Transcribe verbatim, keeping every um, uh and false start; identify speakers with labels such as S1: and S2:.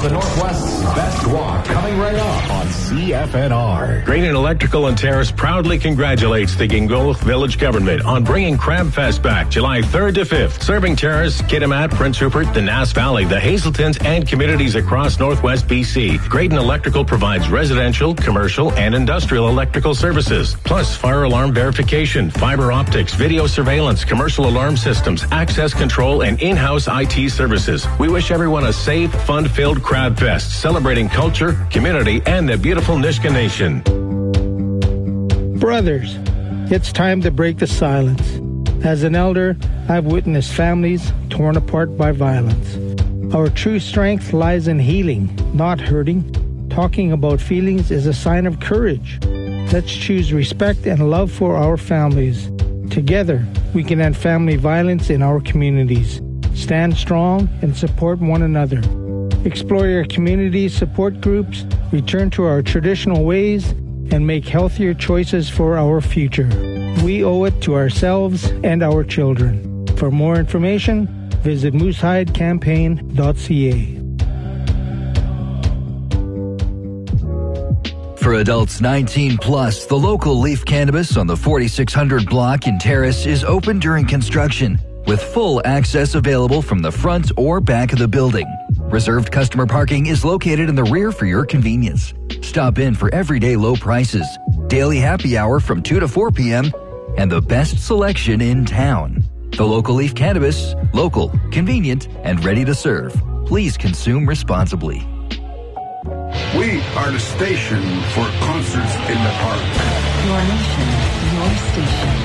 S1: of the Northwest's best walk coming right up on C F N R.
S2: Graydon Electrical and Terrace proudly congratulates the Gingolf Village Government on bringing Crab Fest back July third to fifth, serving Terrace, Kitimat, Prince Rupert, the Nass Valley, the Hazeltons, and communities across Northwest B C. Graydon Electrical provides residential, commercial, and industrial electrical services, plus fire alarm verification, fiber optics, video surveillance, commercial alarm systems, access control, and in-house I T services. We wish everyone a safe, fun-filled Crab Fest, celebrating culture, community, and the beautiful Nisga'a Nation.
S3: Brothers, it's time to break the silence. As an elder, I've witnessed families torn apart by violence. Our true strength lies in healing, not hurting. Talking about feelings is a sign of courage. Let's choose respect and love for our families. Together, we can end family violence in our communities. Stand strong and support one another. Explore your community support groups, return to our traditional ways, and make healthier choices for our future. We owe it to ourselves and our children. For more information, visit moose hide campaign dot c a.
S4: For adults nineteen plus, the local Leaf Cannabis on the forty-six hundred block in Terrace is open during construction, with full access available from the front or back of the building. Reserved customer parking is located in the rear for your convenience. Stop in for everyday low prices, daily happy hour from two to four p.m., and the best selection in town. The local Leaf Cannabis, local, convenient, and ready to serve. Please consume responsibly.
S5: We are the station for concerts in the park.
S6: Your nation, your station.